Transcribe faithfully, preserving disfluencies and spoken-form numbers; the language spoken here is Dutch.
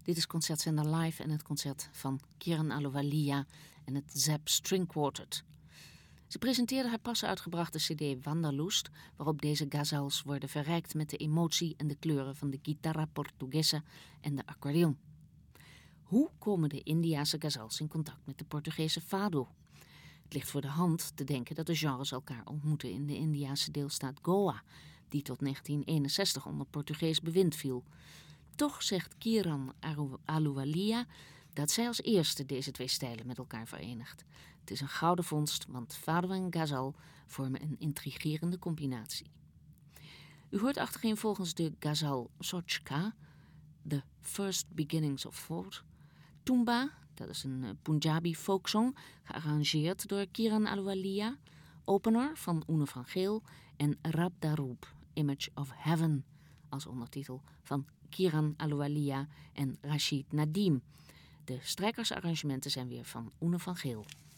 Dit is Concertzender Live en het concert van Kiran Ahluwalia en het Zap String Quartet. Ze presenteerde haar pas uitgebrachte cd Wanderlust, waarop deze ghazals worden verrijkt met de emotie en de kleuren van de guitarra portuguesa en de accordeon. Hoe komen de Indiase ghazals in contact met de Portugese fado? Het ligt voor de hand te denken dat de genres elkaar ontmoeten in de Indiase deelstaat Goa, die tot negentien eenenzestig onder Portugees bewind viel. Toch zegt Kiran Ahluwalia dat zij als eerste deze twee stijlen met elkaar verenigt. Het is een gouden vondst, want fado en ghazal vormen een intrigerende combinatie. U hoort achtereenvolgens de ghazal Sochka, The First Beginnings of Thought, Tumba, dat is een Punjabi folksong, gearrangeerd door Kiran Ahluwalia, Opener van Oene van Geel en Rab Daroob, Image of Heaven, als ondertitel van Kiran Ahluwalia en Rashid Nadeem. De strijkersarrangementen zijn weer van Oene van Geel.